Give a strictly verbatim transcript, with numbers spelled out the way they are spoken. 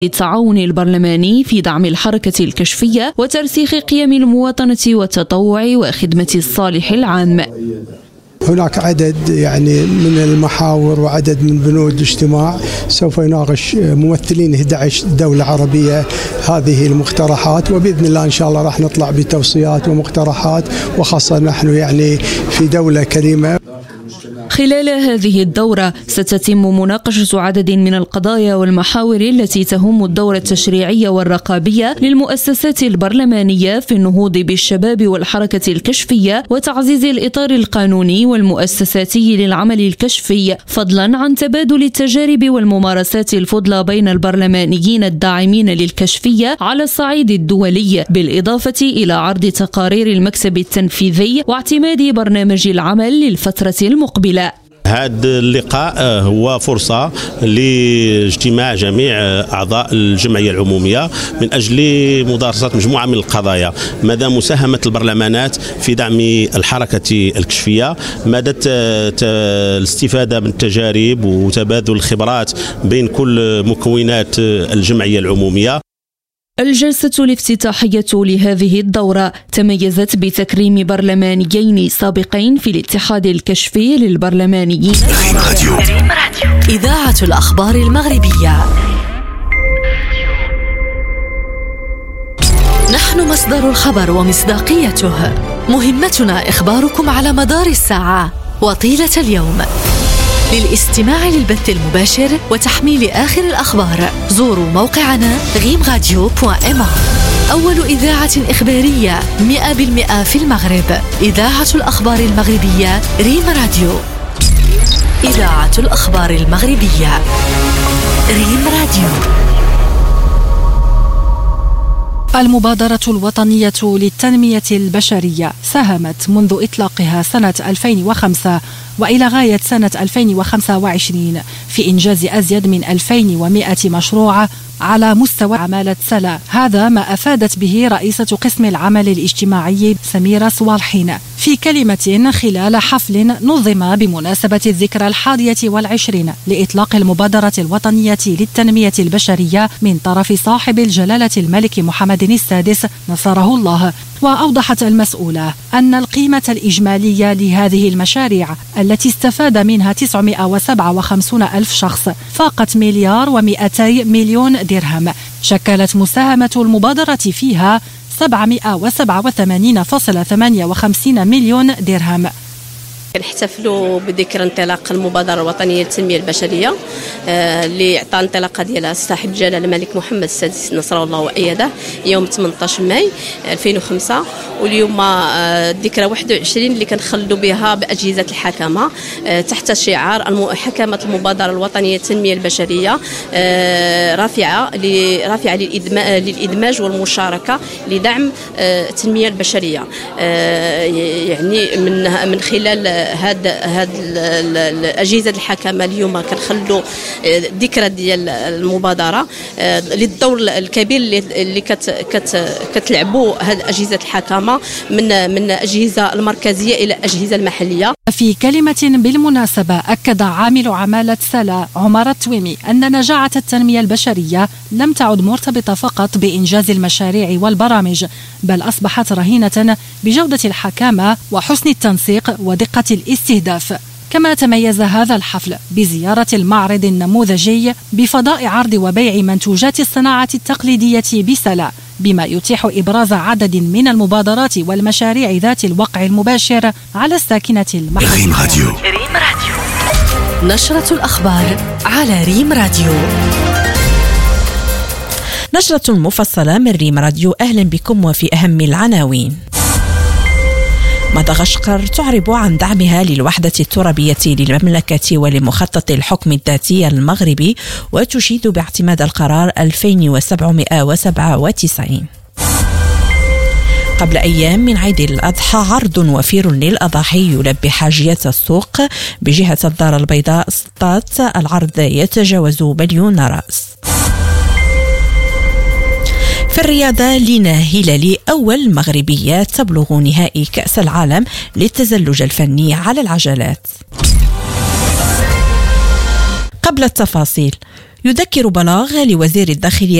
للتعاون البرلماني في دعم الحركة الكشفية وترسيخ قيم المواطنة والتطوع وخدمة الصالح العام. هناك عدد يعني من المحاور وعدد من بنود الاجتماع سوف يناقش ممثلين إحدى عشرة دولة عربية هذه المقترحات، وبإذن الله إن شاء الله راح نطلع بتوصيات ومقترحات، وخاصة نحن يعني في دولة كريمة. خلال هذه الدورة ستتم مناقشة عدد من القضايا والمحاور التي تهم الدور التشريعي والرقابية للمؤسسات البرلمانية في النهوض بالشباب والحركة الكشفية وتعزيز الإطار القانوني والمؤسساتي للعمل الكشفي، فضلا عن تبادل التجارب والممارسات الفضلى بين البرلمانيين الداعمين للكشفية على الصعيد الدولي، بالإضافة إلى عرض تقارير المكتب التنفيذي واعتماد برنامج العمل للفترة المقبلة. هذا اللقاء هو فرصة لاجتماع جميع أعضاء الجمعية العمومية من أجل مدارسة مجموعة من القضايا، مدى مساهمة البرلمانات في دعم الحركة الكشفية، مدى الاستفادة من التجارب وتبادل الخبرات بين كل مكونات الجمعية العمومية. الجلسة الافتتاحية لهذه الدورة تميزت بتكريم برلمانيين سابقين في الاتحاد الكشفي للبرلمانيين. ريم راديو. إذاعة الأخبار المغربية. نحن مصدر الخبر ومصداقيته، مهمتنا إخباركم على مدار الساعة وطيلة اليوم. للاستماع للبث المباشر وتحميل آخر الأخبار زوروا موقعنا ريم راديو دوت إم. أول إذاعة إخبارية مئة بالمئة في المغرب، إذاعة الأخبار المغربية ريم راديو. إذاعة الأخبار المغربية ريم راديو. المبادرة الوطنية للتنمية البشرية ساهمت منذ إطلاقها سنة ألفين وخمسة وإلى غاية سنة ألفين وخمسة وعشرين في إنجاز أزيد من ألفين ومئة مشروع على مستوى عمالة سلا. هذا ما أفادت به رئيسة قسم العمل الاجتماعي سميرة صوالحين في كلمة خلال حفل نظم بمناسبة الذكرى الحادية والعشرين لإطلاق المبادرة الوطنية للتنمية البشرية من طرف صاحب الجلالة الملك محمد السادس نصره الله. وأوضحت المسؤولة أن القيمة الإجمالية لهذه المشاريع التي استفاد منها تسعمئة وسبعة وخمسين ألف شخص فاقت مليار ومئتي مليون درهم. شكلت مساهمة المبادرة فيها سبعمئة وسبعة وثمانين فاصلة ثمانية وخمسين مليون درهم. كنحتفلوا بذكرى انطلاق المبادرة الوطنية للتنمية البشرية اللي عطى انطلاقة ديالها صاحب الجلالة الملك محمد السادس نصره الله وأيده يوم ثمانية عشر ماي ألفين وخمسة، واليوم الذكرى واحد وعشرين اللي كنخلدوا بها بأجهزة الحكامة تحت شعار حكامة المبادرة الوطنية للتنمية البشرية رافعة رافعة للإدماج والمشاركة لدعم التنمية البشرية. يعني من من خلال هاد هاد الاجهزه الحكامه اليوم كنخلوا ذكرى ديال المبادره للدور الكبير اللي كت كت كتلعبوا هاد اجهزه الحكامه من من اجهزه المركزيه الى اجهزه المحليه. في كلمه بالمناسبه اكد عامل عماله سلا عمر التويمي ان نجاعه التنميه البشريه لم تعد مرتبطه فقط بانجاز المشاريع والبرامج، بل اصبحت رهينه بجوده الحكامه وحسن التنسيق ودقه الاستهداف. كما تميز هذا الحفل بزيارة المعرض النموذجي بفضاء عرض وبيع منتوجات الصناعة التقليدية بسلا، بما يتيح إبراز عدد من المبادرات والمشاريع ذات الوقع المباشر على الساكنة المحلية. ريم راديو. ريم راديو. نشرة الأخبار على ريم راديو. نشرة مفصلة من ريم راديو. أهلا بكم وفي أهم العناوين. مدغشقر تعرب عن دعمها للوحدة الترابية للمملكة ولمخطط الحكم الذاتي المغربي وتشيد باعتماد القرار ألفين وسبعمئة وسبعة وتسعين. قبل أيام من عيد الأضحى عرض وفير للأضاحي يلبي حاجيات السوق بجهة الدار البيضاء سطات. العرض يتجاوز مليون رأس. في الرياضة لينا هلالي أول مغربية تبلغ نهائي كأس العالم للتزلج الفني على العجلات. قبل التفاصيل، يذكر بلاغ لوزير الداخلية